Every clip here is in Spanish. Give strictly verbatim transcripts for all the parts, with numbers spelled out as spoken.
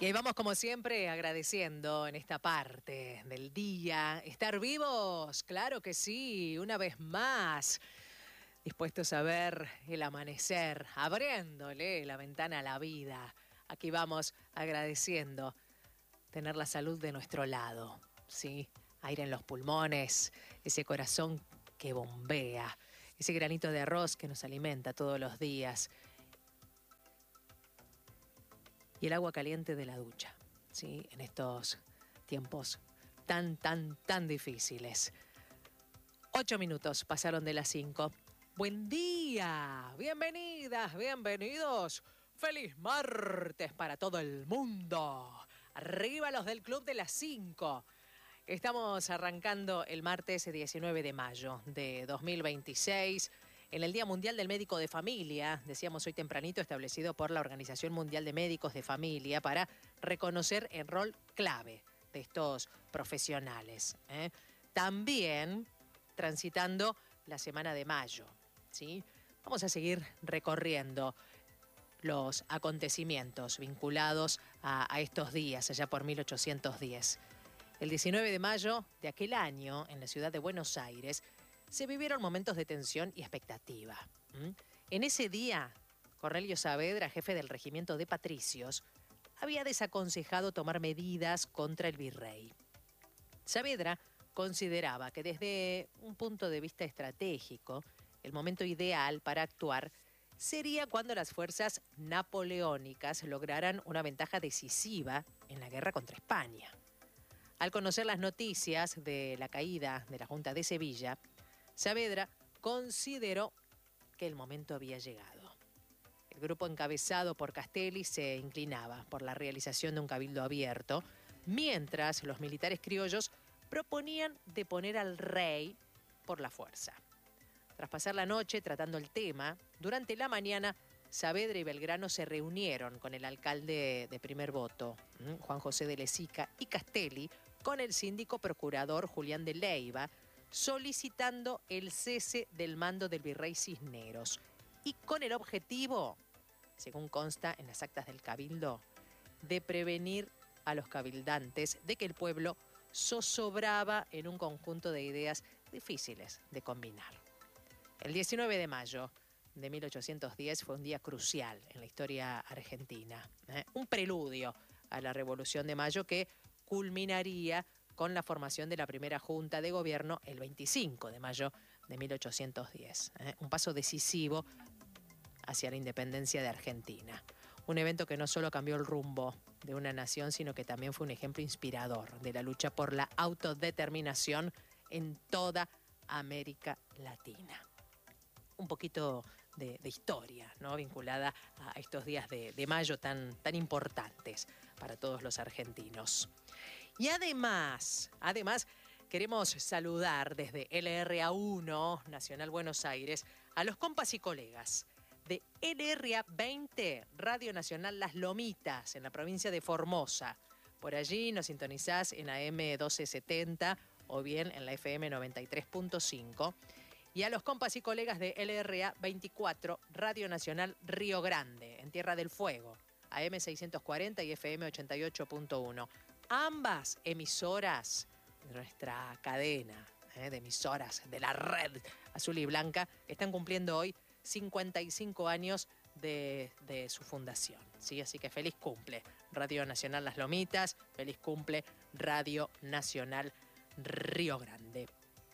Y ahí vamos como siempre agradeciendo en esta parte del día, estar vivos, claro que sí, una vez más, dispuestos a ver el amanecer, abriéndole la ventana a la vida. Aquí vamos agradeciendo tener la salud de nuestro lado, ¿sí? Aire en los pulmones, ese corazón que bombea, ese granito de arroz que nos alimenta todos los días. Y el agua caliente de la ducha, ¿sí? En estos tiempos tan, tan, tan difíciles. Ocho minutos pasaron de las cinco. Buen día, bienvenidas, bienvenidos. Feliz martes para todo el mundo. Arriba los del Club de las cinco. Estamos arrancando el martes diecinueve de mayo de dos mil veintiséis. En el Día Mundial del Médico de Familia, decíamos hoy tempranito, establecido por la Organización Mundial de Médicos de Familia para reconocer el rol clave de estos profesionales, ¿eh? También transitando la semana de mayo, ¿sí? Vamos a seguir recorriendo los acontecimientos vinculados a, a estos días, allá por mil ochocientos diez. El diecinueve de mayo de aquel año, en la ciudad de Buenos Aires, se vivieron momentos de tensión y expectativa. ¿Mm? En ese día, Cornelio Saavedra, jefe del regimiento de patricios, había desaconsejado tomar medidas contra el virrey. Saavedra consideraba que desde un punto de vista estratégico, el momento ideal para actuar sería cuando las fuerzas napoleónicas lograran una ventaja decisiva en la guerra contra España. Al conocer las noticias de la caída de la Junta de Sevilla, Saavedra consideró que el momento había llegado. El grupo encabezado por Castelli se inclinaba por la realización de un cabildo abierto, mientras los militares criollos proponían deponer al rey por la fuerza. Tras pasar la noche tratando el tema, durante la mañana Saavedra y Belgrano se reunieron con el alcalde de primer voto, Juan José de Lezica, y Castelli con el síndico procurador Julián de Leiva, solicitando el cese del mando del virrey Cisneros y con el objetivo, según consta en las actas del cabildo, de prevenir a los cabildantes de que el pueblo zozobraba en un conjunto de ideas difíciles de combinar. El diecinueve de mayo de mil ochocientos diez fue un día crucial en la historia argentina, ¿eh? Un preludio a la Revolución de Mayo que culminaría con la formación de la primera Junta de Gobierno el veinticinco de mayo de mil ochocientos diez. ¿eh? Un paso decisivo hacia la independencia de Argentina. Un evento que no solo cambió el rumbo de una nación, sino que también fue un ejemplo inspirador de la lucha por la autodeterminación en toda América Latina. Un poquito de, de historia, ¿no? Vinculada a estos días de, de mayo tan, tan importantes para todos los argentinos. Y además, además, queremos saludar desde L R A uno, Nacional Buenos Aires, a los compas y colegas de L R A veinte, Radio Nacional Las Lomitas, en la provincia de Formosa. Por allí nos sintonizás en A M doce setenta o bien en la F M noventa y tres punto cinco. Y a los compas y colegas de L R A veinticuatro, Radio Nacional Río Grande, en Tierra del Fuego, A M seiscientos cuarenta y F M ochenta y ocho punto uno. Ambas emisoras de nuestra cadena eh, de emisoras de la red azul y blanca están cumpliendo hoy cincuenta y cinco años de, de su fundación, ¿sí? Así que feliz cumple Radio Nacional Las Lomitas, feliz cumple Radio Nacional Río Grande.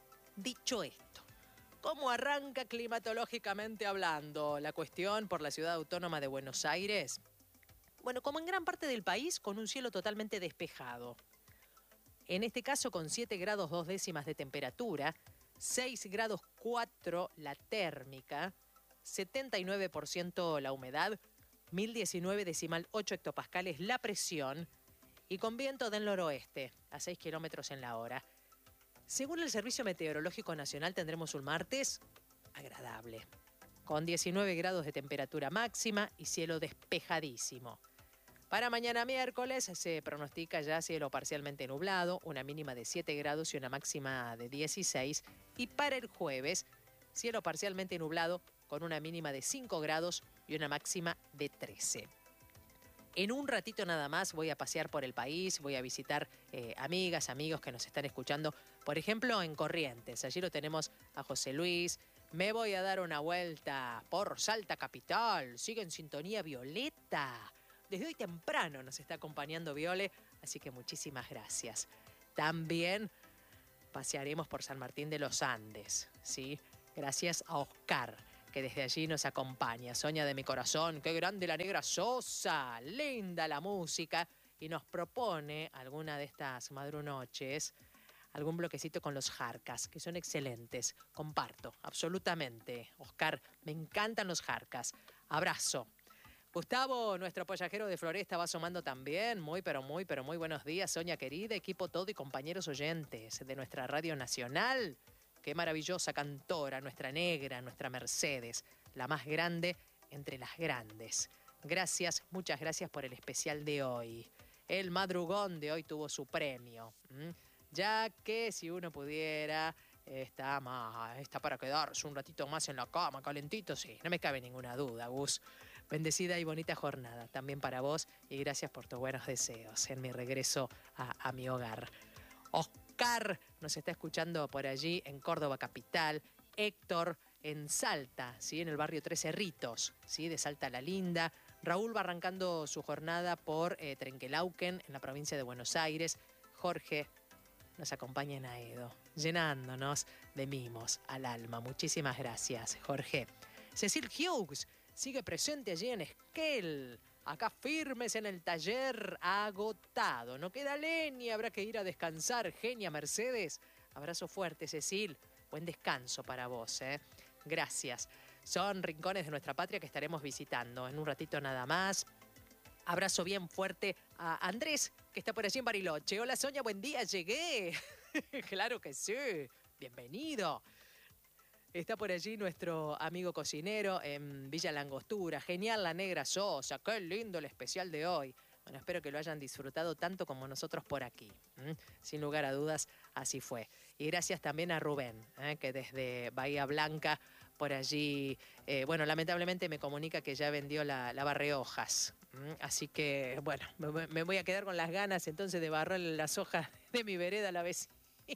Dicho esto, ¿cómo arranca climatológicamente hablando la cuestión por la ciudad autónoma de Buenos Aires? Bueno, como en gran parte del país, con un cielo totalmente despejado. En este caso, con siete grados dos décimas de temperatura, seis grados cuatro la térmica, setenta y nueve por ciento la humedad, mil diecinueve decimal ocho hectopascales la presión y con viento del noroeste a seis kilómetros en la hora. Según el Servicio Meteorológico Nacional, tendremos un martes agradable, con diecinueve grados de temperatura máxima y cielo despejadísimo. Para mañana miércoles se pronostica ya cielo parcialmente nublado, una mínima de siete grados y una máxima de dieciséis. Y para el jueves, cielo parcialmente nublado con una mínima de cinco grados y una máxima de trece. En un ratito nada más voy a pasear por el país, voy a visitar eh, amigas, amigos que nos están escuchando, por ejemplo, en Corrientes. Allí lo tenemos a José Luis. Me voy a dar una vuelta por Salta Capital. Sigue en sintonía Violeta. Desde hoy temprano nos está acompañando Viole, así que muchísimas gracias. También pasearemos por San Martín de los Andes, ¿sí? Gracias a Oscar, que desde allí nos acompaña. Soña de mi corazón, qué grande la Negra Sosa, linda la música, y nos propone alguna de estas madrunoches, algún bloquecito con los Jarcas, que son excelentes. Comparto, absolutamente. Oscar, me encantan los Jarcas. Abrazo. Gustavo, nuestro pollajero de Floresta, va asomando también. Muy, pero muy, pero muy buenos días, Soña querida, equipo todo y compañeros oyentes de nuestra Radio Nacional. Qué maravillosa cantora, nuestra negra, nuestra Mercedes, la más grande entre las grandes. Gracias, muchas gracias por el especial de hoy. El madrugón de hoy tuvo su premio, ¿m? Ya que si uno pudiera, está, más, está para quedarse un ratito más en la cama, calentito, sí, no me cabe ninguna duda, Gus. Bendecida y bonita jornada también para vos y gracias por tus buenos deseos en mi regreso a, a mi hogar. Oscar nos está escuchando por allí en Córdoba Capital. Héctor en Salta, ¿sí? En el barrio Tres Cerritos, ¿sí? De Salta la Linda. Raúl va arrancando su jornada por eh, Trenquelauquen, en la provincia de Buenos Aires. Jorge nos acompaña en Aedo, llenándonos de mimos al alma. Muchísimas gracias, Jorge. Cecil Hughes sigue presente allí en Esquel. Acá firmes en el taller, agotado. No queda leña, habrá que ir a descansar. Genia Mercedes, abrazo fuerte, Cecil. Buen descanso para vos, ¿eh? Gracias. Son rincones de nuestra patria que estaremos visitando en un ratito nada más. Abrazo bien fuerte a Andrés, que está por allí en Bariloche. Hola, Soña, buen día, llegué. Claro que sí, bienvenido. Está por allí nuestro amigo cocinero en Villa Langostura. Genial la Negra Sosa, qué lindo el especial de hoy. Bueno, espero que lo hayan disfrutado tanto como nosotros por aquí. ¿Mm? Sin lugar a dudas, así fue. Y gracias también a Rubén, ¿eh? Que desde Bahía Blanca, por allí, eh, bueno, lamentablemente me comunica que ya vendió la, la barrehojas. ¿Mm? Así que, bueno, me, me voy a quedar con las ganas entonces de barrer las hojas de mi vereda a la vecina.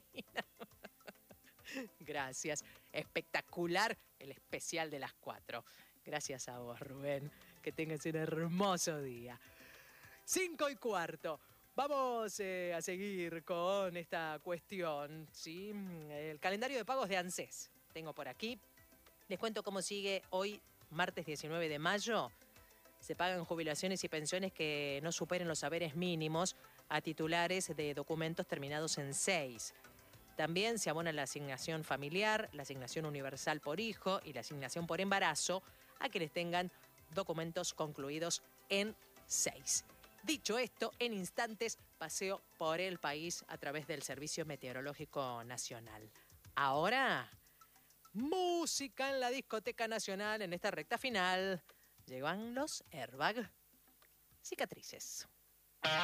Gracias. Espectacular el especial de las cuatro. Gracias a vos, Rubén. Que tengas un hermoso día. Cinco y cuarto. Vamos eh, a seguir con esta cuestión, ¿sí? El calendario de pagos de ANSES. Tengo por aquí. Les cuento cómo sigue hoy, martes diecinueve de mayo. Se pagan jubilaciones y pensiones que no superen los saberes mínimos a titulares de documentos terminados en seis. También se abona la asignación familiar, la asignación universal por hijo y la asignación por embarazo a quienes tengan documentos concluidos en seis. Dicho esto, en instantes paseo por el país a través del Servicio Meteorológico Nacional. Ahora, música en la Discoteca Nacional en esta recta final. Llegan los Airbag Cicatrices.